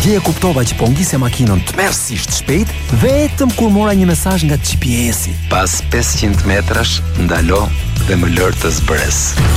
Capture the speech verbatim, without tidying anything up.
Dje e kuptova që po ngisja makinën tmerrsisht shpejt vetëm kur mora një mesazh nga G P S-i. Pas pesëqind metrash ndalo dhe më lër të zbres.